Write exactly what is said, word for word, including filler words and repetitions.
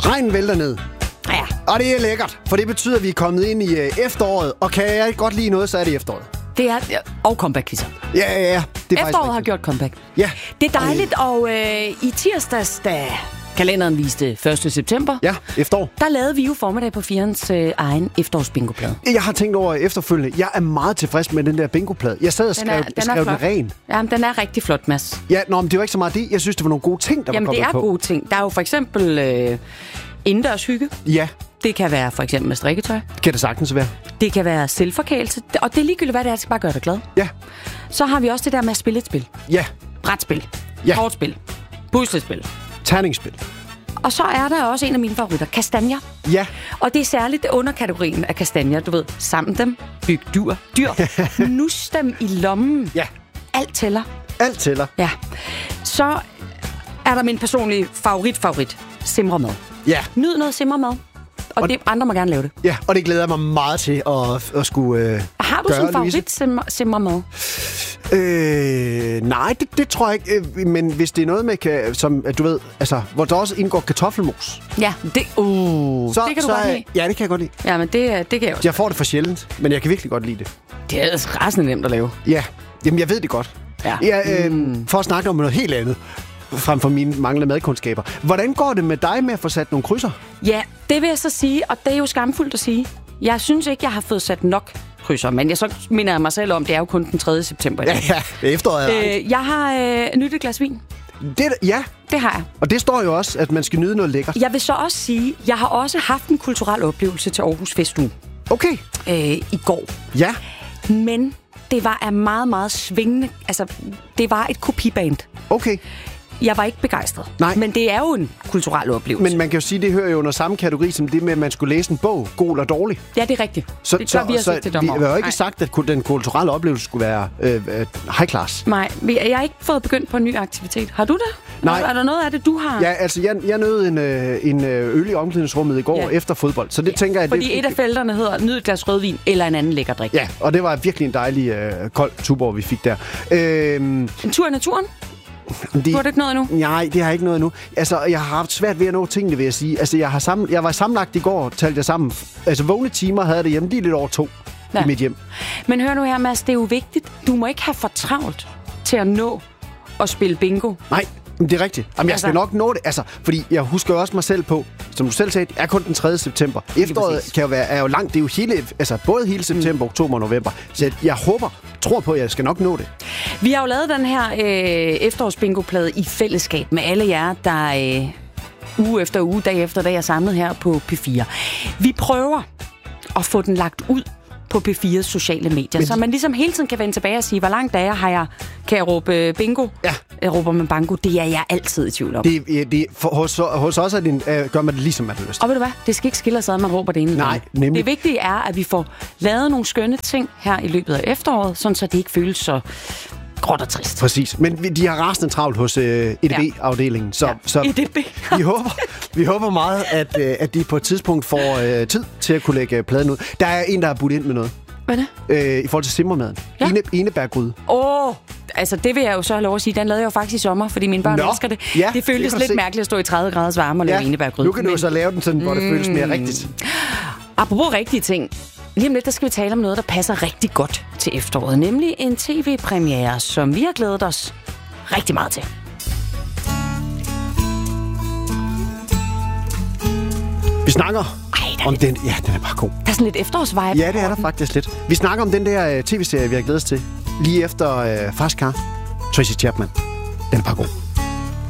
Regnen vælter ned. Ja. Og det er lækkert, for det betyder, at vi er kommet ind i øh, efteråret. Og kan jeg godt lide noget, så er det efteråret. Det er... Og comeback-quizzer. Ja, ja, ja. Det er Efteråret har gjort comeback. Ja. Det er dejligt, og øh, i tirsdags, da kalenderen viste første september, Ja, efterår. der lavede vi jo formiddag på firens øh, egen efterårsbingoplade. Jeg har tænkt over efterfølgende. Jeg er meget tilfreds med den der bingoplade. Jeg sad og skrev den, den, skrev den ren. Jamen, den er rigtig flot, Mads. Ja, nå, men det var ikke så meget det. Jeg synes, det var nogle gode ting, der Jamen, var det kommet er på. gode ting. Der er jo for eksempel øh, indendørs hygge. Ja, Det kan være for eksempel med strikketøj. kan det sagtens være. Det kan være selvforkælelse. Og det er ligegyldigt, hvad det er, det skal bare gøre dig glad. Ja, Så har vi også det der med at spille et spil. ja. Brætspil. Ja. Kortspil. Puslespil. Terningsspil. Og så er der også en af mine favoritter, kastanjer. Ja, Og det er særligt underkategorien af kastanjer. Du ved, sammen dem, byg dyr, dyr, nus dem i lommen. ja. Alt tæller. Alt tæller. Ja. Så er der min personlige favorit-favorit, simremad. Ja. Nyd noget simremad. Og, Og- og det, andre må gerne lave det. Ja, og det glæder jeg mig meget til at, at skulle øh, Har du gøre, sådan en Louise. favorit simmer- simremad? Øh, nej, det, det tror jeg ikke. Øh, Men hvis det er noget med, kan, som at du ved, altså, hvor der også indgår kartoffelmos. Ja, det, uh, Så, det kan du så, godt er- lide. Ja, det kan jeg godt lide. Ja, men det, det kan jeg også. Jeg får det for sjældent, men jeg kan virkelig godt lide det. Det er ellers rasende nemt at lave. Ja, jamen jeg ved det godt. Ja. Ja, øh, mm. For at snakke om noget helt andet, frem for mine manglende madkundskaber. Hvordan går det med dig med at få sat nogle krydser? Ja, det vil jeg så sige, og det er jo skamfuldt at sige. Jeg synes ikke, jeg har fået sat nok krydser, men jeg så minder jeg mig selv om, det er jo kun den tredje september. Ja, ja, det er efteråret. Øh, Øh, jeg har øh, nyttet et glas vin. det, ja, Det har jeg. og det står jo også, at man skal nyde noget lækkert. Jeg vil så også sige, jeg har også haft en kulturel oplevelse til Aarhus Festuge Okay, øh, i går. ja. Men det var af meget, meget svingende. Altså, det var et kopiband. Okay. Jeg var ikke begejstret. Nej. Men det er jo en kulturel oplevelse. Men man kan jo sige, det hører jo under samme kategori som det med, at man skulle læse en bog, god eller dårlig. Ja, det er rigtigt. Så, det gør vi os så, ikke til vi dommer har jo over. ikke Nej. sagt, at ku- den kulturelle oplevelse skulle være øh, øh, high class. Nej, vi- jeg har ikke fået begyndt på en ny aktivitet. Har du det? Nej. Er der noget af det, du har? Ja, altså, jeg, jeg nød en, øh, en øh, øl i omklædningsrummet i går Ja. efter fodbold, så det ja. tænker jeg... Fordi det, et af felterne hedder nyd et glas rødvin eller en anden lækker drik. Ja, og det var virkelig en dejlig øh, kold Tuborg, vi fik der. Øhm, En tur i naturen? det, Du har det ikke noget endnu? Nej, det har jeg ikke noget endnu. Altså, jeg har haft svært ved at nå tingene, vil jeg sige. Altså, jeg, har sammen, jeg var sammenlagt i går, talte jeg sammen. Altså, vågne timer havde jeg det hjemme, lige lidt over to ja. Ja. i mit hjem. Men hør nu her, Mads, det er jo vigtigt. Du må ikke have for travlt til at nå at spille bingo. Nej, men det er rigtigt. Jamen, jeg skal Altså- nok nå det. Altså, fordi jeg husker jo også mig selv på, som du selv sagde, det er kun den tredje september. Efteråret præcis. kan jo være, er jo langt. Det er jo hele, altså både hele september, mm. oktober og november. Så jeg, jeg håber, tror på, at jeg skal nok nå det. Vi har jo lavet den her øh, efterårsbingoplade i fællesskab med alle jer, der øh, uge efter uge, dag efter dag er samlet her på P fire. Vi prøver at få den lagt ud på P fires sociale medier, Men- så man ligesom hele tiden kan vende tilbage og sige, hvor langt er jeg, har jeg, kan jeg råbe øh, bingo? Ja. Jeg råber man bango, det er jeg altid i tvivl om. Det, det, for, hos, hos os er det, øh, gør man det ligesom, man har lyst til. Og ved du hvad? Det skal ikke skille os ad, at man råber det ene. eller Nej, andet. nemlig. Det vigtige er, at vi får lavet nogle skønne ting her i løbet af efteråret, sådan så det ikke føles så gråt og trist. Præcis. Men vi- de har rasende travlt hos øh, E D B-afdelingen. Så, Ja. så E D B. vi, håber, vi håber meget, at, øh, at de på et tidspunkt får øh, tid til at kunne lægge øh, pladen ud. Der er en, der har budt ind med noget. Hvad er det? Øh, I forhold til simmermaden. Ja. Ene, enebærgryde. Åh, oh, altså det vil jeg jo så have lov at sige. Den lavede jeg jo faktisk i sommer, fordi mine børn Nå, elsker det. ja, det føltes det kan du lidt se. mærkeligt at stå i tredive graders varme og lave enebærgrød. Nu kan du jo så lave den sådan, hvor det føles mere rigtigt. Apropos rigtige ting. Lige om lidt, der skal vi tale om noget, der passer rigtig godt til efteråret. Nemlig en tv-premiere, som vi har glædet os rigtig meget til. Vi snakker Ej, der, om den... Ja, den er bare god. der er sådan lidt efterårsvibe. Ja, det er der faktisk lidt. Vi snakker om den der øh, tv-serie, vi har glædet os til. Lige efter øh, Fast Car. Tracy Chapman. Den er bare god.